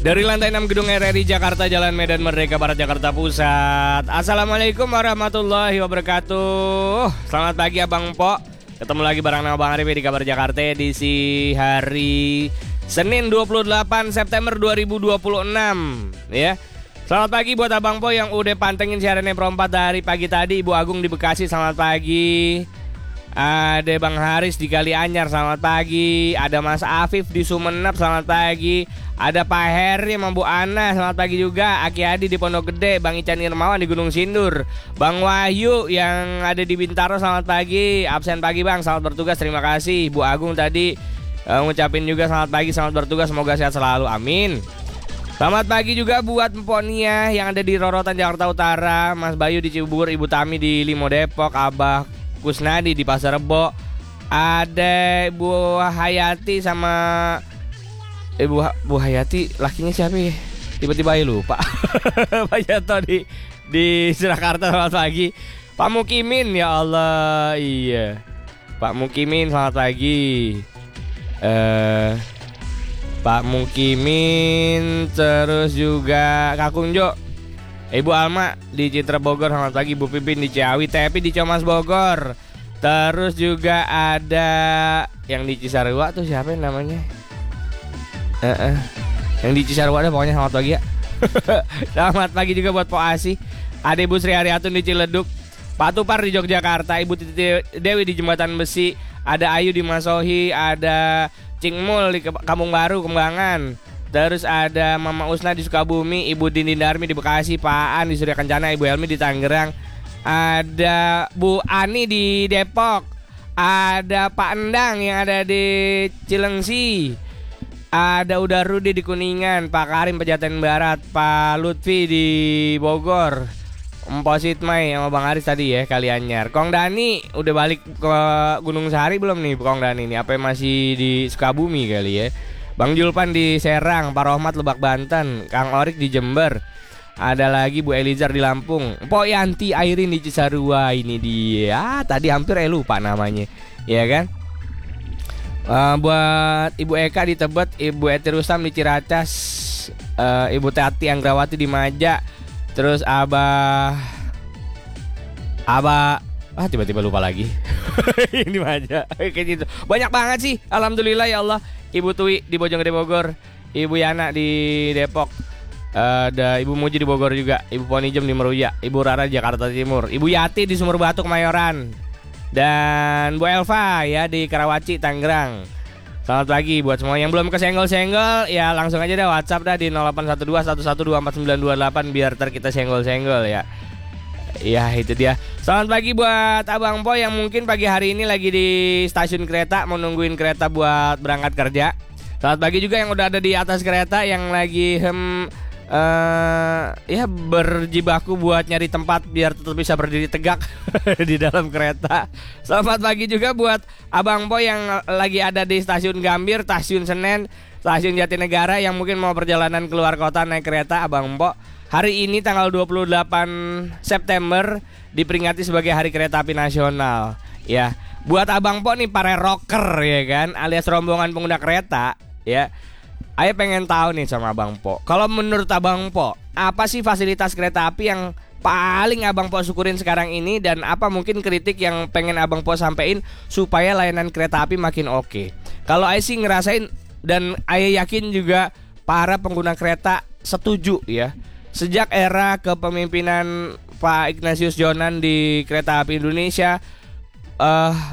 Dari lantai 6 Gedung RRI Jakarta, Jalan Medan Merdeka Barat, Jakarta Pusat. Assalamualaikum warahmatullahi wabarakatuh. Selamat pagi Abang Po. Ketemu lagi bareng nama Bang Arif di Kabar Jakarta edisi hari Senin 28 September 2026 ya. Selamat pagi buat Abang Po yang udah pantengin siarannya Pro4 dari pagi tadi. Ibu Agung di Bekasi, selamat pagi. Ada Bang Haris di Kalianyar, selamat pagi. Ada Mas Afif di Sumenep, selamat pagi. Ada Pak Heri sama Bu Ana, selamat pagi juga. Aki Adi di Pondok Gede, Bang Ican Irmawan di Gunung Sindur, Bang Wahyu yang ada di Bintaro, selamat pagi. Absen pagi Bang, selamat bertugas, terima kasih. Bu Agung tadi ngucapin juga selamat pagi, selamat bertugas, semoga sehat selalu, amin. Selamat pagi juga buat Mpok Nia yang ada di Rorotan Jakarta Utara, Mas Bayu di Cibubur, Ibu Tami di Limo Depok, Abah Kusnadi di Pasar Rebo, ada Ibu Hayati sama Bu Hayati, lakinya siapa ya? Tiba-tiba aja lupa. Pak Jato di Surakarta, selamat pagi. Pak Mukimin, ya Allah, iya. Pak Mukimin, selamat pagi. Pak Mukimin, terus juga Kakung Jo, Ibu Alma di Citra Bogor, selamat pagi. Bu Pipin di Ciawi, Tepi di Comas Bogor. Terus juga ada yang di Cisarua tuh siapa yang namanya? Yang di Cisarua ada pokoknya, selamat pagi ya. Selamat pagi juga buat Po Asi. Ada Ibu Sri Haryatun di Ciledug, Pak Tupar di Yogyakarta, Ibu Titi Dewi di Jembatan Besi, ada Ayu di Masohi, ada Cing Mul di Kampung Baru Kembangan. Terus ada Mama Usna di Sukabumi, Ibu Dindi Darmi di Bekasi, Pak An di Surya Kencana, Ibu Helmi di Tangerang, ada Bu Ani di Depok, ada Pak Endang yang ada di Cilengsi, ada Uda Rudi di Kuningan, Pak Karim Pejaten Barat, Pak Lutfi di Bogor, Mpok Sitmai sama Bang Aris tadi ya, Kalianyar. Kong Dani udah balik ke Gunung Sahari belum nih Kong Dani nih? Apa masih di Sukabumi kali ya? Bang Julpan di Serang, Pak Rohmat Lebak Banten, Kang Orik di Jember, ada lagi Bu Elizar di Lampung, Pok Yanti Airin di Cisarua, ini dia. Tadi hampir lupa namanya, ya kan? Buat Ibu Eka di Tebet, Ibu Eti Rustam di Ciracas, Ibu Tati Anggrawati di Maja, terus tiba-tiba lupa lagi. Ini Maja, kayak gitu. Banyak banget sih, alhamdulillah ya Allah. Ibu Tui di Bojonggede Bogor, Ibu Yana di Depok, ada Ibu Muji di Bogor juga, Ibu Ponijem di Meruya, Ibu Rara di Jakarta Timur, Ibu Yati di Sumur Batu Kemayoran, dan Bu Elva ya di Karawaci Tangerang. Selamat pagi buat semua yang belum kesenggol-senggol, ya langsung aja deh WhatsApp dah di 081211249928 biar ntar kita senggol-senggol ya. Ya itu dia. Selamat pagi buat Abang Po yang mungkin pagi hari ini lagi di stasiun kereta mau nungguin kereta buat berangkat kerja. Selamat pagi juga yang udah ada di atas kereta yang lagi berjibaku buat nyari tempat biar tetap bisa berdiri tegak di dalam kereta. Selamat pagi juga buat Abang Po yang lagi ada di stasiun Gambir, stasiun Senen, stasiun Jatinegara yang mungkin mau perjalanan keluar kota naik kereta. Abang Po, hari ini tanggal 28 September diperingati sebagai Hari Kereta Api Nasional. Ya, buat Abang Po nih para rocker ya kan, alias rombongan pengguna kereta ya. Ayo pengen tahu nih sama Abang Po, kalau menurut Abang Po, apa sih fasilitas kereta api yang paling Abang Po syukurin sekarang ini, dan apa mungkin kritik yang pengen Abang Po sampein supaya layanan kereta api makin oke? Kalau Ayo sih ngerasain, dan Ayo yakin juga para pengguna kereta setuju ya. Sejak era kepemimpinan Pak Ignatius Jonan di Kereta Api Indonesia,